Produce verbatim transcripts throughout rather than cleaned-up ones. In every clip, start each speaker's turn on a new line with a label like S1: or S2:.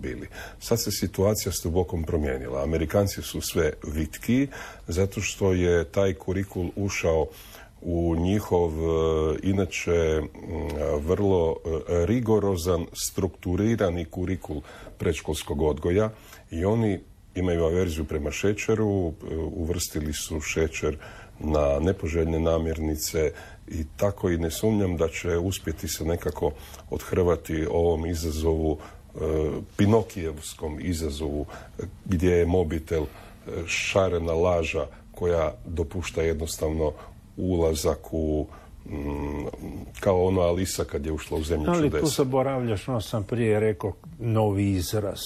S1: bili. Sad se situacija s dubokom promijenila. Amerikanci su sve vitkiji zato što je taj kurikul ušao u njihov inače vrlo rigorozan, strukturirani kurikul predškolskog odgoja i oni imaju averziju prema šećeru, uvrstili su šećer na nepoželjne namirnice i tako i ne sumnjam da će uspjeti se nekako odhrvati ovom izazovu, pinokijevskom izazovu gdje je mobitel šarena laža koja dopušta jednostavno ulazak u mm, kao ono Alisa kad je ušla u zemlju čudesa.
S2: Ali tu zaboravljaš, no sam prije rekao, novi izraz.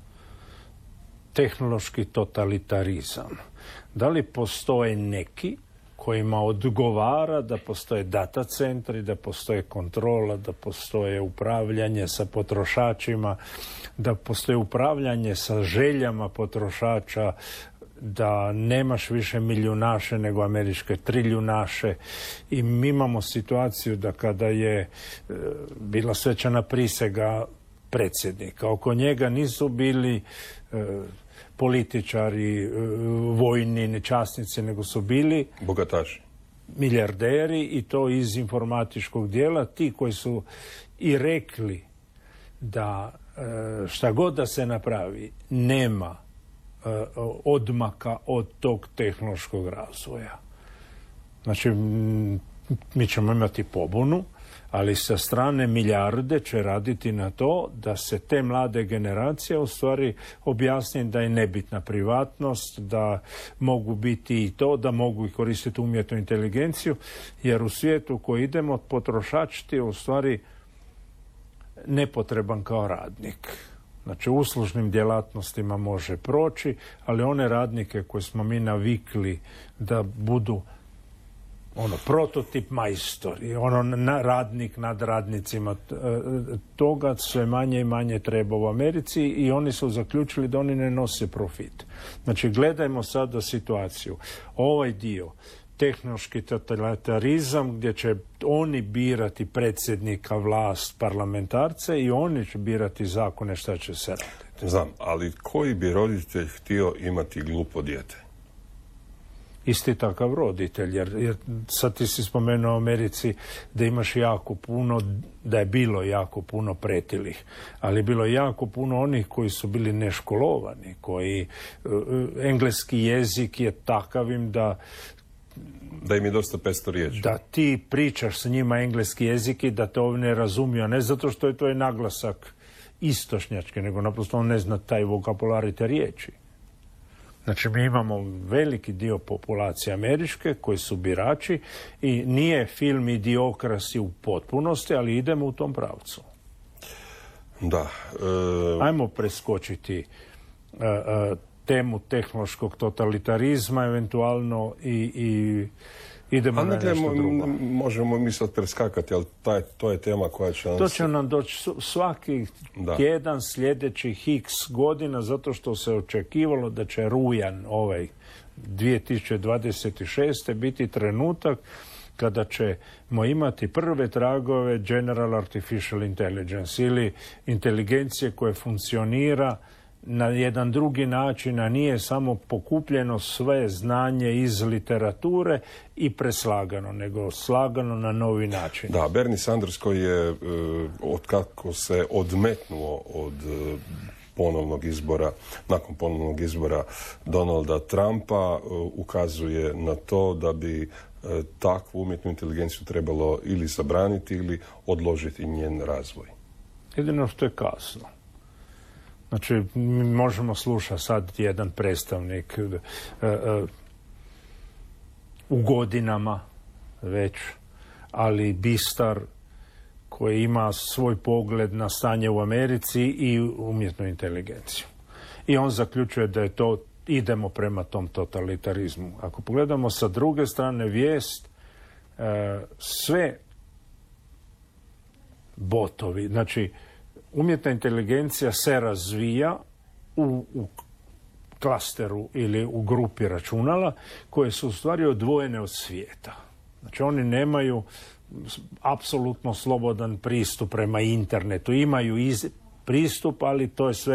S2: Tehnološki totalitarizam. Da li postoje neki kojima odgovara da postoje data centri, da postoje kontrola, da postoje upravljanje sa potrošačima, da postoje upravljanje sa željama potrošača, da nemaš više milijunaše nego američke triljunaše i mi imamo situaciju da kada je e, bila svečana prisega predsjednika, oko njega nisu bili e, političari, e, vojni, časnici, nego su bili
S1: bogataši,
S2: milijarderi i to iz informatičkog dijela, ti koji su i rekli da e, šta god da se napravi nema odmaka od tog tehnološkog razvoja. Znači, mi ćemo imati pobunu, ali sa strane milijarde će raditi na to da se te mlade generacije u stvari objasni da je nebitna privatnost, da mogu biti i to, da mogu i koristiti umjetnu inteligenciju, jer u svijetu u koji idemo potrošač ti je u stvari nepotreban kao radnik. Znači, u uslužnim djelatnostima može proći, ali one radnike koje smo mi navikli da budu ono, prototip majstori, ono, na, radnik nad radnicima, toga sve manje i manje treba u Americi i oni su zaključili da oni ne nose profit. Znači, gledajmo sada situaciju. Ovaj dio, tehnološki totalitarizam gdje će oni birati predsjednika, vlast, parlamentarce i oni će birati zakone šta će se raditi.
S1: Znam, ali koji bi roditelj htio imati glupo dijete?
S2: Isti takav roditelj, jer, jer sad ti si spomenuo u Americi da imaš jako puno, da je bilo jako puno pretilih, ali je bilo jako puno onih koji su bili neškolovani, koji uh, engleski jezik je takavim da
S1: da im je dosta pesto riječi.
S2: Da ti pričaš s njima engleski jezik i da te ovdje ne razumiju, a ne zato što je to je naglasak istočnjački, nego naprosto on ne zna taj vokabular i te riječi. Znači, mi imamo veliki dio populacije američke koji su birači i nije film Idiokrasi u potpunosti, ali idemo u tom pravcu.
S1: Da.
S2: E... Ajmo preskočiti e, e, temu tehnološkog totalitarizma, eventualno i, i idemo na nešto drugo.
S1: Možemo mi sad preskakati, ali taj, to je tema koja će nam...
S2: To će nam doći svaki da. tjedan sljedećih x godina, zato što se očekivalo da će rujan ovaj dvije tisuće dvadeset šeste biti trenutak kada ćemo imati prve tragove General Artificial Intelligence ili inteligencije koje funkcionira na jedan drugi način, a nije samo pokupljeno sve znanje iz literature i preslagano, nego slagano na novi način.
S1: Da, Bernie Sanders koji je, od kako se odmetnuo od ponovnog izbora, nakon ponovnog izbora Donalda Trumpa, ukazuje na to da bi takvu umjetnu inteligenciju trebalo ili zabraniti ili odložiti njen razvoj.
S2: Jedino što je kasno. Znači, mi možemo slušati sad jedan predstavnik uh, uh, u godinama već, ali bistar koji ima svoj pogled na stanje u Americi i umjetnu inteligenciju. I on zaključuje da je to, idemo prema tom totalitarizmu. Ako pogledamo sa druge strane vijest, uh, sve botovi, znači, umjetna inteligencija se razvija u, u klasteru ili u grupi računala koje su u stvari odvojene od svijeta. Znači, oni nemaju apsolutno slobodan pristup prema internetu. Imaju iz, pristup, ali to je sve